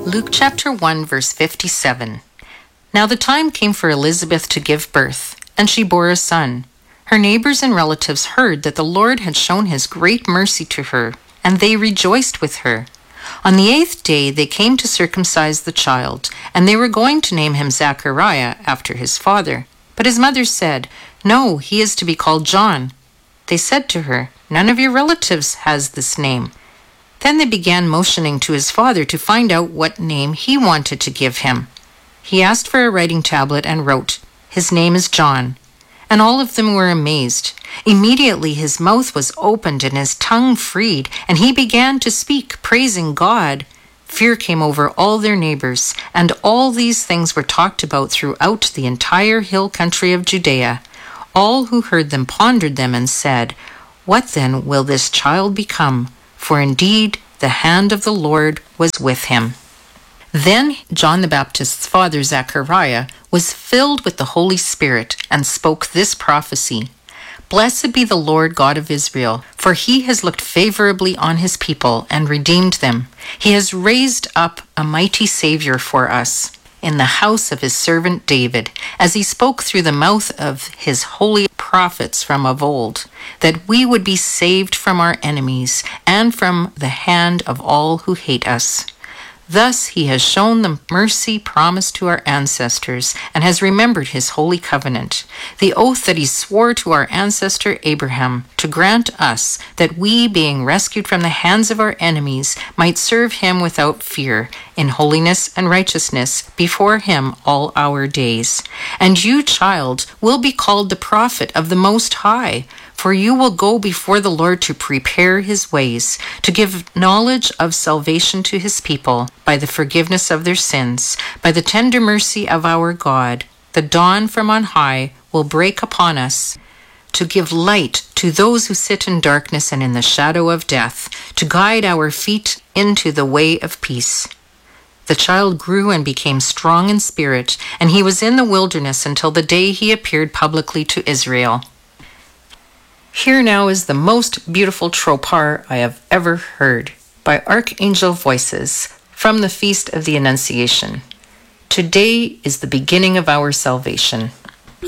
Luke chapter 1, verse 57. Now the time came for Elizabeth to give birth, and she bore a son. Her neighbors and relatives heard that the Lord had shown his great mercy to her, and they rejoiced with her. On the 8th day they came to circumcise the child, and they were going to name him Zachariah after his father. But his mother said, "No, he is to be called John." They said to her, "None of your relatives has this name." Then they began motioning to his father to find out what name he wanted to give him. He asked for a writing tablet and wrote, "His name is John." And all of them were amazed. Immediately his mouth was opened and his tongue freed, and he began to speak, praising God. Fear came over all their neighbors, and all these things were talked about throughout the entire hill country of Judea. All who heard them pondered them and said, "What then will this child become? For indeed the hand of the Lord was with him." Then John the Baptist's father, Zechariah, was filled with the Holy Spirit and spoke this prophecy. "Blessed be the Lord God of Israel, for he has looked favorably on his people and redeemed them. He has raised up a mighty Savior for us in the house of his servant David, as he spoke through the mouth of his holy prophets from of old, that we would be saved from our enemies and from the hand of all who hate us. Thus he has shown the mercy promised to our ancestors and has remembered his holy covenant, the oath that he swore to our ancestor Abraham, to grant us that we, being rescued from the hands of our enemies, might serve him without fear, in holiness and righteousness before him all our days. And you, child, will be called the prophet of the Most High, for you will go before the Lord to prepare his ways, to give knowledge of salvation to his people, by the forgiveness of their sins, by the tender mercy of our God. The dawn from on high will break upon us, to give light to those who sit in darkness and in the shadow of death, to guide our feet into the way of peace." The child grew and became strong in spirit, and he was in the wilderness until the day he appeared publicly to Israel. Here now is the most beautiful tropar I have ever heard, by Archangel Voices, from the Feast of the Annunciation. Today is the beginning of our salvation.